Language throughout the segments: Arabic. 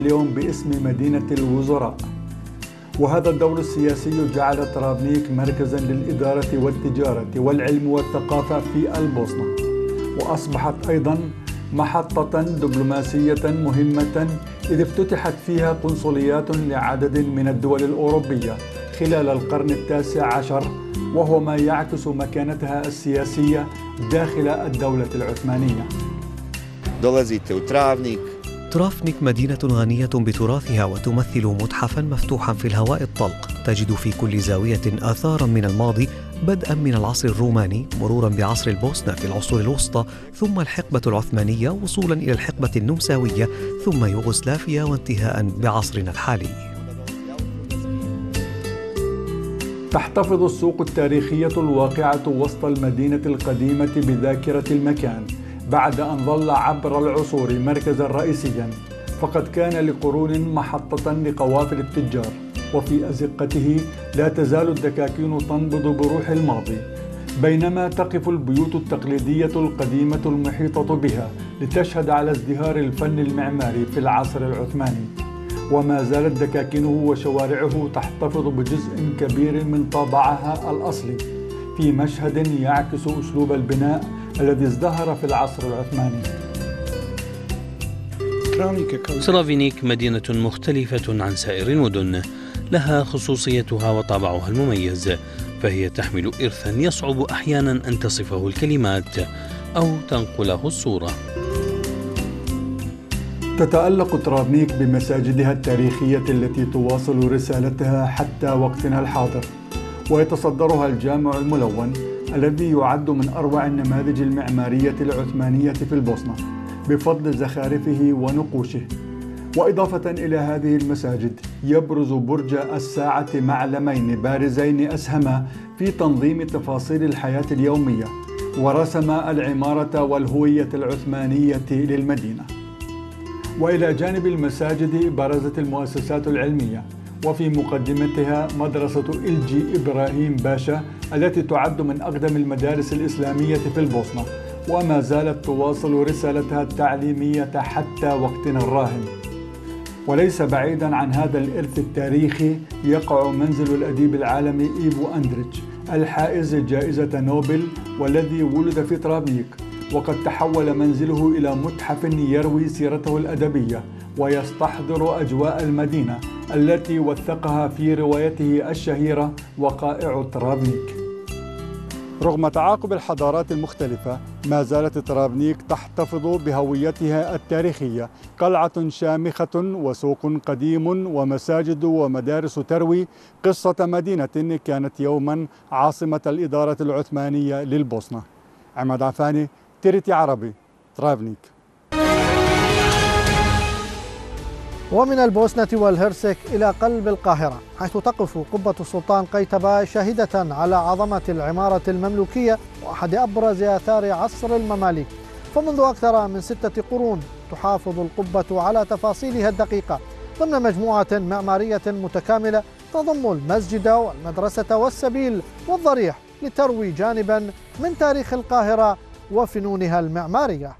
اليوم باسم مدينة الوزراء. وهذا الدور السياسي جعل طرابنيك مركزا للإدارة والتجارة والعلم والثقافة في البوسنة، وأصبحت أيضا محطة دبلوماسية مهمة إذ افتتحت فيها قنصليات لعدد من الدول الأوروبية خلال القرن التاسع عشر، وهو ما يعكس مكانتها السياسية داخل الدولة العثمانية. طرابنيك مدينة غنية بتراثها وتمثل متحفا مفتوحا في الهواء الطلق، تجد في كل زاوية آثارا من الماضي، بدءا من العصر الروماني مرورا بعصر البوسنة في العصور الوسطى، ثم الحقبة العثمانية وصولا إلى الحقبة النمساوية، ثم يوغوسلافيا وانتهاء بعصرنا الحالي. تحتفظ السوق التاريخية الواقعة وسط المدينة القديمة بذاكرة المكان بعد أن ظل عبر العصور مركزا رئيسيا، فقد كان لقرون محطة لقوافل التجار، وفي أزقته لا تزال الدكاكين تنبض بروح الماضي، بينما تقف البيوت التقليدية القديمة المحيطة بها لتشهد على ازدهار الفن المعماري في العصر العثماني. وما زالت دكاكينه وشوارعه تحتفظ بجزء كبير من طابعها الأصلي في مشهد يعكس أسلوب البناء الذي ازدهر في العصر العثماني. طرابنيك مدينة مختلفة عن سائر المدن، لها خصوصيتها وطابعها المميز، فهي تحمل إرثا يصعب أحيانا أن تصفه الكلمات أو تنقله الصورة. تتألق طرابنيك بمساجدها التاريخية التي تواصل رسالتها حتى وقتنا الحاضر، ويتصدرها الجامع الملون الذي يعد من أروع النماذج المعمارية العثمانية في البوسنة بفضل زخارفه ونقوشه. وإضافة إلى هذه المساجد يبرز برج الساعة معلمين بارزين أسهما في تنظيم تفاصيل الحياة اليومية، ورسم العمارة والهوية العثمانية للمدينة. وإلى جانب المساجد برزت المؤسسات العلمية، وفي مقدمتها مدرسة إلجي إبراهيم باشا التي تعد من أقدم المدارس الإسلامية في البوسنة، وما زالت تواصل رسالتها التعليمية حتى وقتنا الراهن. وليس بعيدا عن هذا الإرث التاريخي يقع منزل الأديب العالمي إيفو أندريتش الحائز جائزة نوبل، والذي ولد في طرابنيك، وقد تحول منزله إلى متحف يروي سيرته الأدبية ويستحضر أجواء المدينة التي وثقها في روايته الشهيرة وقائع طرابنيك. رغم تعاقب الحضارات المختلفة، ما زالت طرابنيك تحتفظ بهويتها التاريخية، قلعة شامخة وسوق قديم ومساجد ومدارس تروي قصة مدينة كانت يوما عاصمة الإدارة العثمانية للبوسنة. عماد عفاني، تيرتي عربي، طرابنيك. ومن البوسنة والهرسك إلى قلب القاهرة، حيث تقف قبة السلطان قيتباي شاهدة على عظمة العمارة المملوكية وأحد أبرز آثار عصر المماليك. فمنذ أكثر من 6 قرون تحافظ القبة على تفاصيلها الدقيقة ضمن مجموعة معمارية متكاملة تضم المسجد والمدرسة والسبيل والضريح، لتروي جانبا من تاريخ القاهرة وفنونها المعمارية.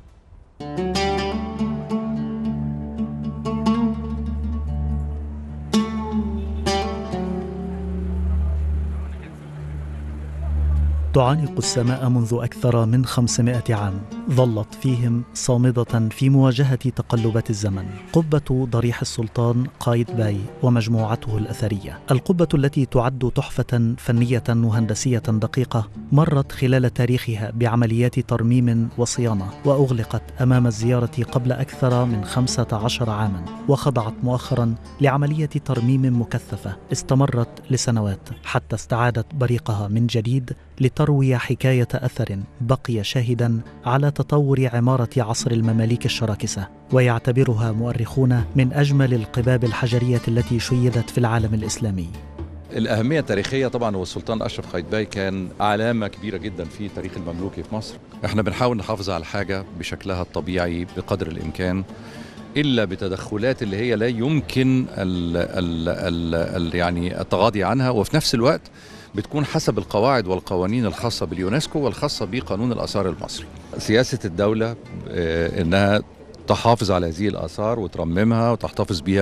تعانق السماء منذ أكثر من 500 عام، ظلت فيهم صامدة في مواجهة تقلبات الزمن. قبة ضريح السلطان قايتباي ومجموعته الأثرية، القبة التي تعد تحفة فنية وهندسية دقيقة، مرت خلال تاريخها بعمليات ترميم وصيانة، وأغلقت أمام الزيارة قبل أكثر من 15 عاما، وخضعت مؤخرا لعملية ترميم مكثفة استمرت لسنوات حتى استعادت بريقها من جديد، لتروي حكاية أثر بقي شاهدا على تطور عمارة عصر المماليك الشراكسة، ويعتبرها مؤرخون من أجمل القباب الحجرية التي شيدت في العالم الإسلامي. الأهمية التاريخية طبعا هو السلطان أشرف قايتباي كان علامة كبيرة جدا في تاريخ المملوكي في مصر. احنا بنحاول نحافظ على الحاجة بشكلها الطبيعي بقدر الإمكان، إلا بتدخلات اللي هي لا يمكن يعني التغاضي عنها، وفي نفس الوقت بتكون حسب القواعد والقوانين الخاصة باليونسكو والخاصة بقانون الآثار المصري. سياسة الدولة إنها تحافظ على هذه الآثار وترممها وتحتفظ بها